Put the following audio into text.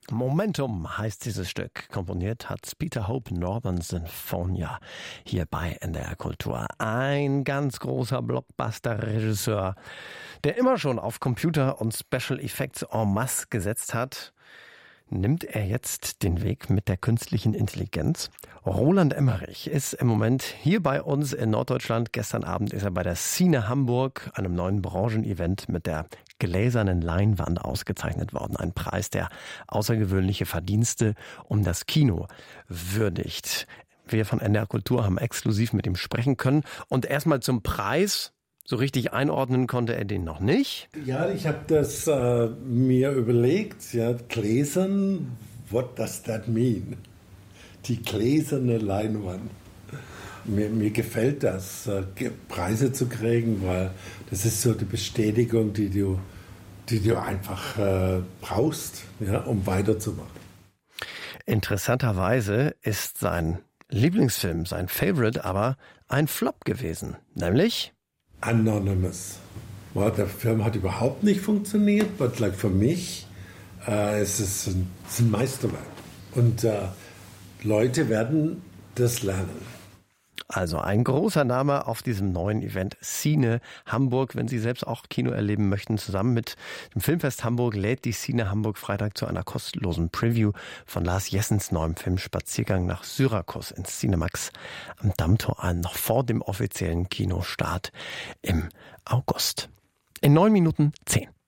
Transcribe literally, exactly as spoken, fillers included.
Momentum heißt dieses Stück. Komponiert hat Peter Hope Northern Sinfonia hier bei N D R Kultur. Ein ganz großer Blockbuster-Regisseur, der immer schon auf Computer und Special Effects en masse gesetzt hat. Nimmt er jetzt den Weg mit der künstlichen Intelligenz? Roland Emmerich ist im Moment hier bei uns in Norddeutschland. Gestern Abend ist er bei der Cine Hamburg, einem neuen Branchenevent mit der gläsernen Leinwand ausgezeichnet worden. Ein Preis, der außergewöhnliche Verdienste um das Kino würdigt. Wir von N D R Kultur haben exklusiv mit ihm sprechen können. Und erstmal zum Preis. So richtig einordnen konnte er den noch nicht. Ja, ich habe das äh, mir überlegt. Ja, gläsern, what does that mean? Die gläserne Leinwand. Mir, mir gefällt das, äh, Preise zu kriegen, weil das ist so die Bestätigung, die du, die du einfach äh, brauchst, ja, um weiterzumachen. Interessanterweise ist sein Lieblingsfilm, sein Favorite, aber ein Flop gewesen. Nämlich Anonymous. Well, der Film hat überhaupt nicht funktioniert, but like für mich äh, es ist es ein, es ist ein Meisterwerk. Und äh, Leute werden das lernen. Also ein großer Name auf diesem neuen Event Cine Hamburg. Wenn Sie selbst auch Kino erleben möchten, zusammen mit dem Filmfest Hamburg lädt die Cine Hamburg Freitag zu einer kostenlosen Preview von Lars Jessens neuem Film Spaziergang nach Syrakus ins Cinemax am Dammtor ein, noch vor dem offiziellen Kinostart im August. In neun Minuten zehn.